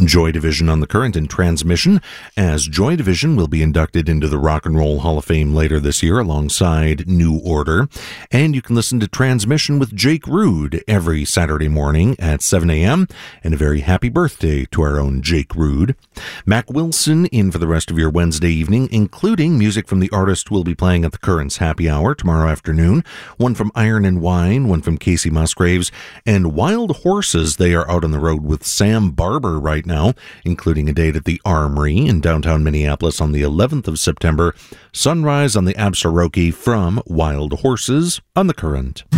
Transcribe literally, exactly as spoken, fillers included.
Joy Division on the Current and Transmission, as Joy Division will be inducted into the Rock and Roll Hall of Fame later this year alongside New Order. And you can listen to Transmission with Jake Rude every Saturday morning at seven a.m. And a very happy birthday to our own Jake Rude. Mac Wilson in for the rest of your Wednesday evening, including music from the artist we'll be playing at the Current's Happy Hour tomorrow afternoon. One from Iron and Wine, one from Casey Musgraves, and Wild Horses. They are out on the road with Sam Barber right now, including a date at the Armory in downtown Minneapolis on the eleventh of September. Sunrise on the Absaroki from Wild Horses on the Current.